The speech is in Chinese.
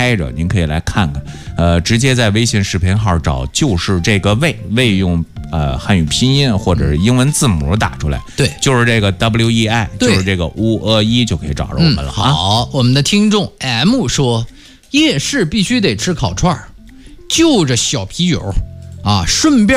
开着，您可以来看看。直接在微信视频号找就是这个魏用汉语拼音或者是英文字母打出来， 对， 就是这个 WEI， 就是这个521就可以找着我们了。 好，我们的听众 M 说，夜市必须得吃烤串，就着小啤酒啊，顺便